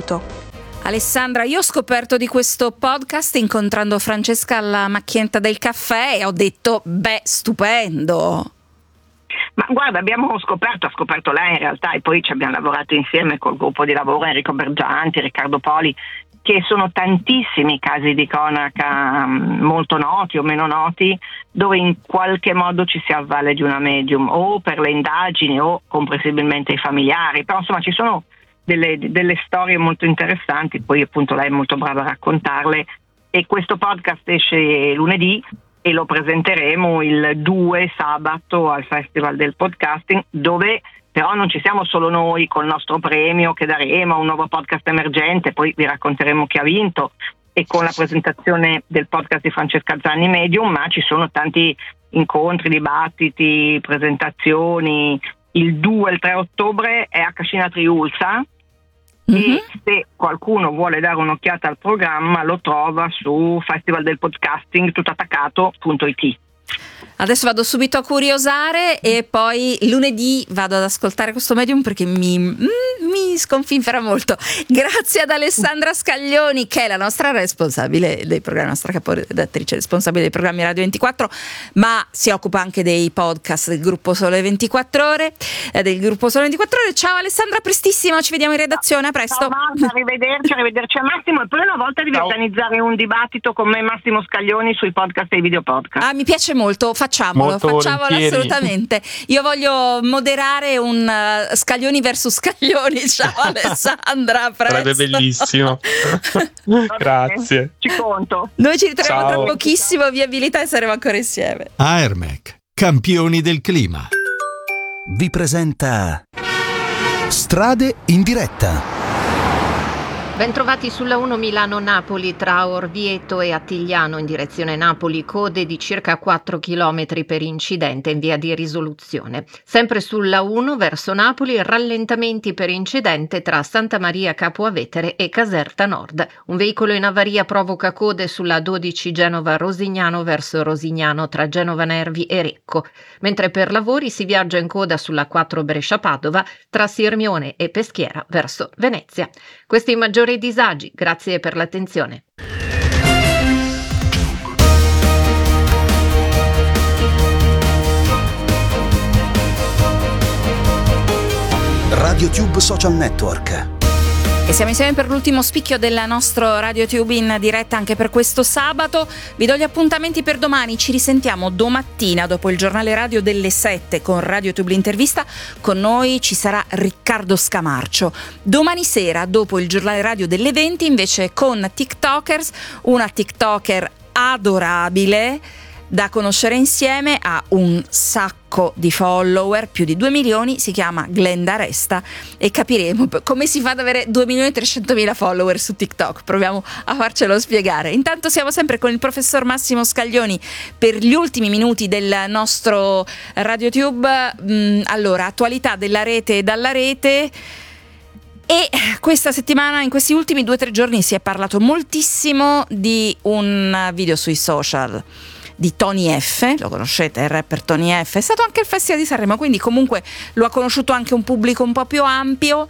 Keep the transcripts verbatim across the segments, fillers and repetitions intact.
aiuto. Alessandra, io ho scoperto di questo podcast incontrando Francesca alla macchinetta del caffè e ho detto, beh, stupendo. Ma guarda, abbiamo scoperto, ha scoperto lei in realtà, e poi ci abbiamo lavorato insieme col gruppo di lavoro Enrico Bergianti, Riccardo Poli, che sono tantissimi casi di cronaca molto noti o meno noti dove in qualche modo ci si avvale di una medium o per le indagini o comprensibilmente i familiari, però insomma ci sono delle, delle storie molto interessanti, poi appunto lei è molto brava a raccontarle, e questo podcast esce lunedì e lo presenteremo il due sabato al Festival del Podcasting, dove però non ci siamo solo noi col nostro premio che daremo a un nuovo podcast emergente, poi vi racconteremo chi ha vinto, e con la presentazione del podcast di Francesca Zanni Medium, ma ci sono tanti incontri, dibattiti, presentazioni. Il due e il tre ottobre è a Cascina Triulza, mm-hmm. e se qualcuno vuole dare un'occhiata al programma lo trova su Festival del Podcasting tutto attaccato punto it. Adesso vado subito a curiosare e poi lunedì vado ad ascoltare questo medium perché mi, mi sconfinfera molto. Grazie ad Alessandra Scaglioni, che è la nostra responsabile dei programmi, la nostra caporedattrice responsabile dei programmi Radio ventiquattro, ma si occupa anche dei podcast del gruppo Sole ventiquattro Ore, eh, del gruppo Sole ventiquattro Ore. Ciao Alessandra, prestissimo, ci vediamo in redazione, a presto. Ciao Marta, arrivederci, arrivederci a Massimo, e poi una volta devi Ciao. organizzare un dibattito con me e Massimo Scaglioni sui podcast e i video podcast. Ah, mi piace molto, facciamolo, molto facciamolo volentieri. Assolutamente. Io voglio moderare un uh, Scaglioni versus Scaglioni. Ciao Alessandra, a presto. Sarebbe bellissimo. Grazie. Ci conto. Noi ci ritroviamo Ciao. tra pochissimo, viabilità, e saremo ancora insieme. Aermec, campioni del clima, vi presenta Strade in diretta. Bentrovati sulla uno Milano-Napoli tra Orvieto e Attigliano in direzione Napoli, code di circa quattro chilometri per incidente in via di risoluzione. Sempre sulla uno verso Napoli, rallentamenti per incidente tra Santa Maria Capo Avetere e Caserta Nord. Un veicolo in avaria provoca code sulla dodici Genova-Rosignano verso Rosignano tra Genova Nervi e Recco, mentre per lavori si viaggia in coda sulla quattro Brescia-Padova tra Sirmione e Peschiera verso Venezia. Questi maggiori disagi, grazie per l'attenzione. RadioTube Social Network. E siamo insieme per l'ultimo spicchio del nostro RadioTube in diretta anche per questo sabato. Vi do gli appuntamenti per domani, ci risentiamo domattina dopo il giornale radio delle sette con RadioTube l'intervista. Con noi ci sarà Riccardo Scamarcio. Domani sera dopo il giornale radio delle venti invece con TikTokers, una TikToker adorabile da conoscere insieme, ha un sacco di follower, più di due milioni, si chiama Glenda Resta e capiremo come si fa ad avere due milioni e trecentomila follower su TikTok. Proviamo a farcelo spiegare. Intanto siamo sempre con il professor Massimo Scaglioni per gli ultimi minuti del nostro RadioTube. Mm, allora, attualità della rete e dalla rete. E questa settimana, in questi ultimi due o tre giorni, si è parlato moltissimo di un video sui social di Tony F, lo conoscete, il rapper Tony F, è stato anche al Festival di Sanremo, quindi comunque lo ha conosciuto anche un pubblico un po' più ampio,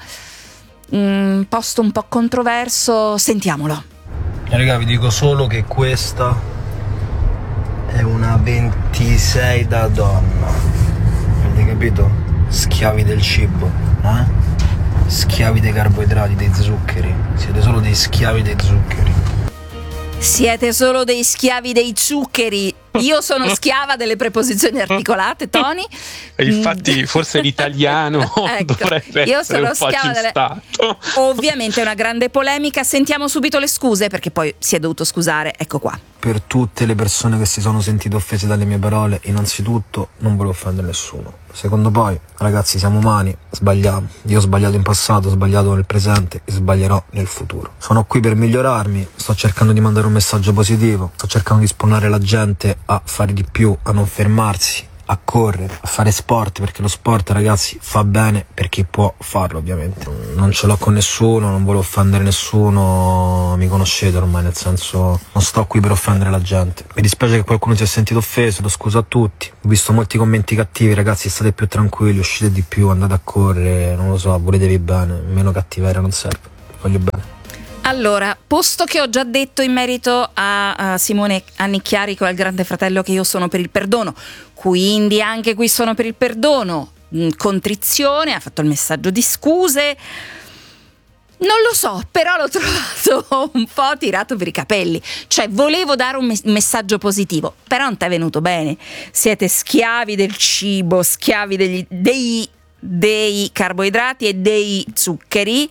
un post un po' controverso, sentiamolo. Raga, vi dico solo che questa è una ventisei da donna, avete capito? Schiavi del cibo, eh? Schiavi dei carboidrati, dei zuccheri, siete solo dei schiavi dei zuccheri. Siete solo dei schiavi dei zuccheri. Io sono schiava delle preposizioni articolate, Tony. Infatti forse l'italiano ecco, dovrebbe io essere sono un po' schiava aggiustato. delle... Ovviamente è una grande polemica. Sentiamo subito le scuse, perché poi si è dovuto scusare. Ecco qua. Per tutte le persone che si sono sentite offese dalle mie parole, innanzitutto non volevo offendere nessuno. Secondo poi, ragazzi, siamo umani, sbagliamo. Io ho sbagliato in passato, ho sbagliato nel presente e sbaglierò nel futuro. Sono qui per migliorarmi, sto cercando di mandare un messaggio positivo, sto cercando di spronare la gente a fare di più, a non fermarsi, a correre, a fare sport, perché lo sport, ragazzi, fa bene per chi può farlo, ovviamente. Non ce l'ho con nessuno, non voglio offendere nessuno, mi conoscete ormai, nel senso, non sto qui per offendere la gente. Mi dispiace che qualcuno si è sentito offeso, lo scuso a tutti. Ho visto molti commenti cattivi, ragazzi, state più tranquilli, uscite di più, andate a correre, non lo so, voletevi bene, meno cattiveria non serve. voglio bene. Allora, posto che ho già detto in merito a, a Simone Annicchiarico e al Grande Fratello che io sono per il perdono, quindi anche qui sono per il perdono, mh, contrizione, ha fatto il messaggio di scuse. Non lo so, però l'ho trovato un po' tirato per i capelli. Cioè, volevo dare un mes- messaggio positivo, però non ti è venuto bene. Siete schiavi del cibo, schiavi degli, dei, dei carboidrati e dei zuccheri.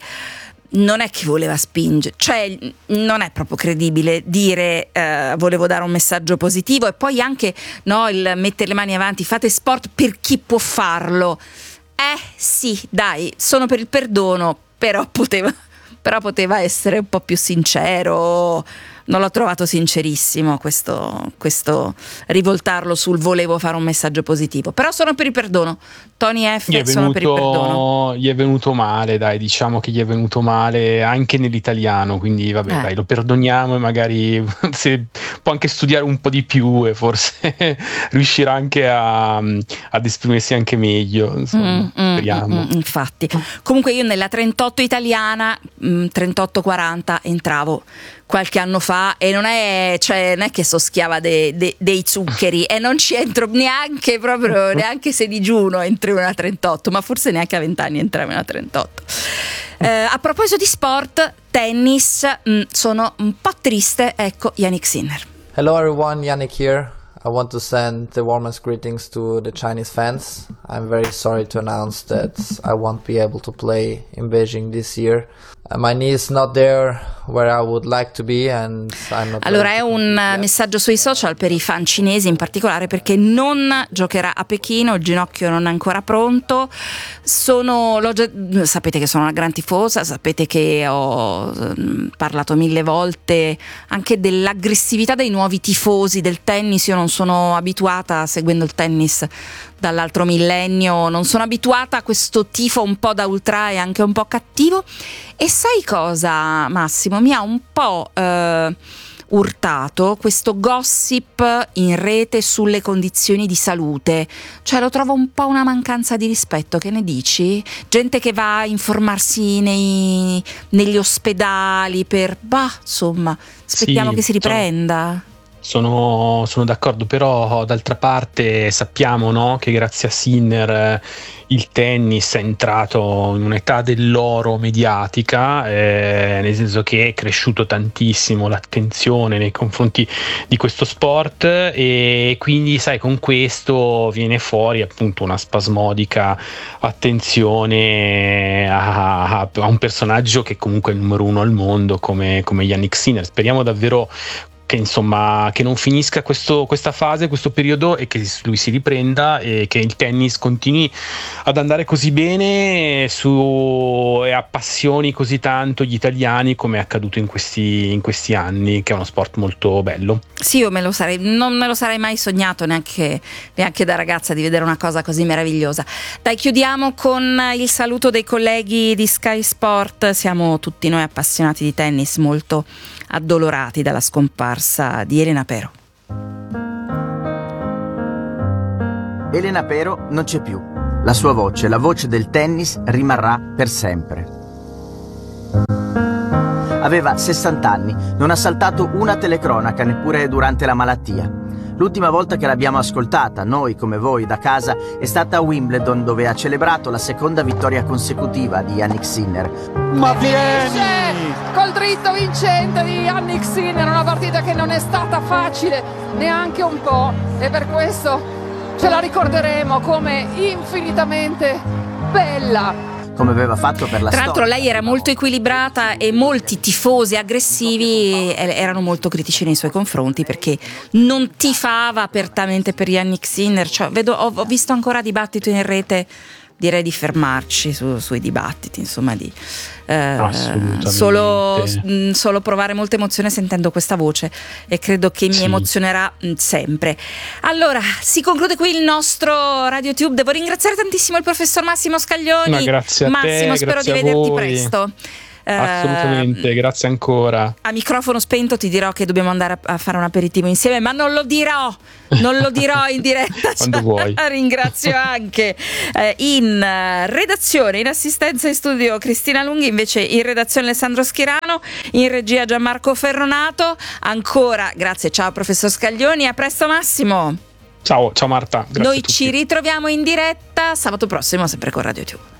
Non è che voleva spingere, cioè non è proprio credibile dire eh, volevo dare un messaggio positivo e poi anche no, il mettere le mani avanti, fate sport per chi può farlo. Eh sì, dai, sono per il perdono, però poteva, però poteva essere un po' più sincero. Non l'ho trovato sincerissimo questo, questo rivoltarlo sul volevo fare un messaggio positivo, però sono per il perdono. Tony F Gli è sono per il perdono. venuto, gli è venuto male, dai, diciamo che gli è venuto male anche nell'italiano, quindi vabbè, Eh. dai, lo perdoniamo e magari se può anche studiare un po' di più e forse riuscirà anche a, ad esprimersi anche meglio, insomma, Mm, mm, speriamo. mm, mm, infatti, comunque io nella trentotto italiana, mm, trentotto quaranta entravo qualche anno fa e non è, cioè, non è che so schiava de- de- dei zuccheri e non ci entro neanche proprio, neanche se digiuno entro in una trentotto, ma forse neanche a vent'anni entravo in una trentotto. Eh, a proposito di sport, tennis, mh, sono un po' triste, ecco Jannik Sinner. Hello everyone, Yannick here. I want to send the warmest greetings to the Chinese fans. I'm very sorry to announce that I won't be able to play in Beijing this year. Uh, my knee is not there where I would like to be and I'm not. Allora è un messaggio sui social per i fan cinesi in particolare perché non giocherà a Pechino, il ginocchio non è ancora pronto. Sono, l'ho già, sapete che sono una gran tifosa, sapete che ho um, parlato mille volte anche dell'aggressività dei nuovi tifosi del tennis. Io non sono abituata, seguendo il tennis dall'altro millennio, non sono abituata a questo tifo un po' da ultra e anche un po' cattivo. E sai cosa, Massimo? Mi ha un po' eh, urtato questo gossip in rete sulle condizioni di salute, cioè lo trovo un po' una mancanza di rispetto. Che ne dici? Gente che va a informarsi nei, negli ospedali per, bah, insomma, aspettiamo Sì, che si riprenda. Sono, sono d'accordo, però d'altra parte sappiamo, no, che grazie a Sinner eh, il tennis è entrato in un'età dell'oro mediatica, eh, nel senso che è cresciuto tantissimo l'attenzione nei confronti di questo sport e quindi sai con questo viene fuori appunto una spasmodica attenzione a, a un personaggio che comunque è il numero uno al mondo come, come Jannik Sinner. Speriamo davvero che insomma che non finisca questo, questa fase, questo periodo e che lui si riprenda e che il tennis continui ad andare così bene su, e appassioni così tanto gli italiani come è accaduto in questi, in questi anni, che è uno sport molto bello. Sì, io me lo sarei, non me lo sarei mai sognato neanche, neanche da ragazza di vedere una cosa così meravigliosa. Dai, chiudiamo con il saluto dei colleghi di Sky Sport. Siamo tutti noi appassionati di tennis, molto addolorati dalla scomparsa di Elena Pero. Elena Pero non c'è più. La sua voce, la voce del tennis, rimarrà per sempre. Aveva sessanta anni, non ha saltato una telecronaca neppure durante la malattia. L'ultima volta che l'abbiamo ascoltata, noi come voi da casa, è stata a Wimbledon, dove ha celebrato la seconda vittoria consecutiva di Jannik Sinner. Ma vieni! Col dritto vincente di Jannik Sinner, una partita che non è stata facile neanche un po', e per questo ce la ricorderemo come infinitamente bella. Come aveva fatto per la Tra l'altro storia. lei era molto equilibrata e molti tifosi aggressivi erano molto critici nei suoi confronti perché non tifava apertamente per Jannik Sinner. Cioè, vedo, ho, ho visto ancora dibattito in rete, direi di fermarci su, sui dibattiti, insomma di eh, solo, mh, solo provare molta emozione sentendo questa voce, e credo che mi Sì. emozionerà mh, sempre. Allora, si conclude qui il nostro RadioTube. Devo ringraziare tantissimo il professor Massimo Scaglioni. Ma grazie a te, Massimo, spero grazie di a vederti voi. presto. Assolutamente, grazie ancora. A microfono spento ti dirò che dobbiamo andare a, a fare un aperitivo insieme, ma non lo dirò, non lo dirò in diretta. Quando cioè, vuoi. Ringrazio anche eh, in redazione, in assistenza in studio Cristina Lunghi, invece in redazione Alessandro Schirano, in regia Gianmarco Ferronato. Ancora grazie, ciao professor Scaglioni, a presto Massimo. Ciao, ciao Marta. Grazie. Noi ci ritroviamo in diretta sabato prossimo sempre con Radio Tube.